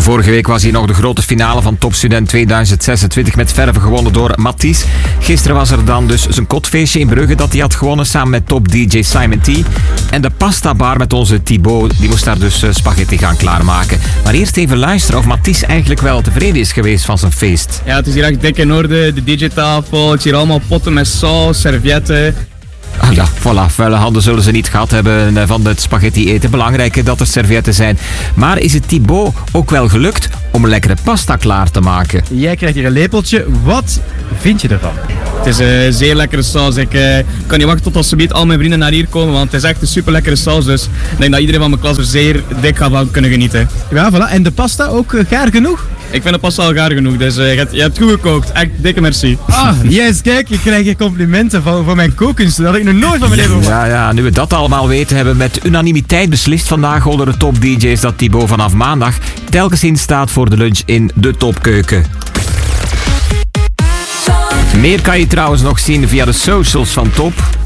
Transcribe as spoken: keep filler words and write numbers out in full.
Vorige week was hier nog de grote finale van Top Student tweeduizend zesentwintig met verve gewonnen door Matthijs. Gisteren was er dan dus zijn kotfeestje in Brugge dat hij had gewonnen samen met top D J Simon T. En de pasta bar met onze Thibaut, die moest daar dus spaghetti gaan klaarmaken. Maar eerst even luisteren of Matthijs eigenlijk wel tevreden is geweest van zijn feest. Ja, het is hier echt dik in orde, de D J-tafel, ik zie hier allemaal potten met saus, servietten. Ah ja, voilà, vuile handen zullen ze niet gehad hebben van het spaghetti eten. Belangrijk dat er servietten zijn. Maar is het Thibaut ook wel gelukt om een lekkere pasta klaar te maken? Jij krijgt hier een lepeltje. Wat vind je ervan? Het is een zeer lekkere saus. Ik uh, kan niet wachten tot als ze al mijn vrienden naar hier komen, want het is echt een super lekkere saus. Dus ik denk dat iedereen van mijn klas er zeer dik gaat van kunnen genieten. Ja, voilà. En de pasta ook uh, gaar genoeg? Ik vind de pasta al gaar genoeg, dus uh, je, hebt, je hebt goed gekookt. Echt dikke merci. Ah, yes, kijk, ik krijg hier complimenten van, van mijn kookkunst. Dat had ik nog nooit van mijn leven gehoord. Ja, ja, nu we dat allemaal weten, hebben we met unanimiteit beslist vandaag onder de top D J's dat Thibaut vanaf maandag telkens in staat voor de lunch in de topkeuken. Meer kan je trouwens nog zien via de socials van Top.